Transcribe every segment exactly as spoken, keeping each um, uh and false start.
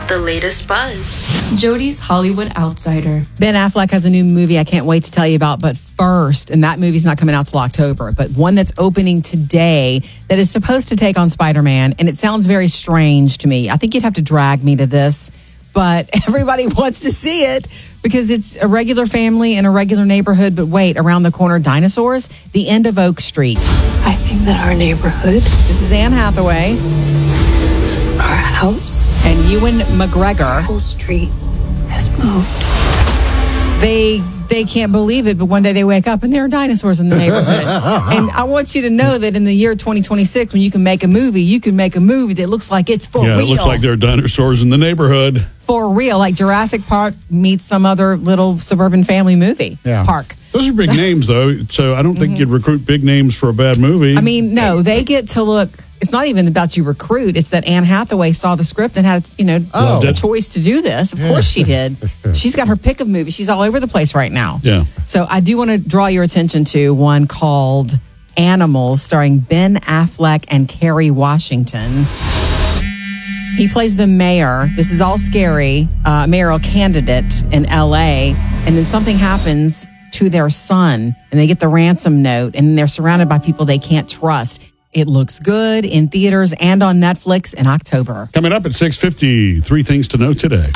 the latest buzz. Jodie's Hollywood Outsider. Ben Affleck has a new movie I can't wait to tell you about, but first, and that movie's not coming out till October, but one that's opening today that is supposed to take on Spider-Man, and it sounds very strange to me. I think you'd have to drag me to this, but everybody wants to see it because it's a regular family in a regular neighborhood, but wait, around the corner, dinosaurs, the end of Oak Street. I think that our neighborhood, This is Anne Hathaway our house, and Ewan McGregor. whole street has moved. They they can't believe it, but one day they wake up and there are dinosaurs in the neighborhood. And I want you to know that in the year twenty twenty-six, when you can make a movie, you can make a movie that looks like it's for yeah, real. it looks like there are dinosaurs in the neighborhood. For real, like Jurassic Park meets some other little suburban family movie Yeah. park. Those are big names, though, so I don't think you'd recruit big names for a bad movie. I mean, no, they get to look. It's not even about you recruit. It's that Anne Hathaway saw the script and had, you know, Oh. a choice to do this. Of course she did. She's got her pick of movies. She's all over the place right now. Yeah. So I do want to draw your attention to one called Animals, starring Ben Affleck and Kerry Washington. He plays the mayor. This is all scary. Uh, mayoral candidate in L A. And then something happens to their son, and they get the ransom note, and they're surrounded by people they can't trust. It looks good in theaters and on Netflix in October. Coming up at six fifty, three things to know today.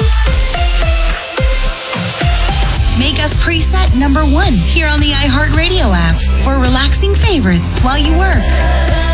Make us preset number one here on the iHeartRadio app for relaxing favorites while you work.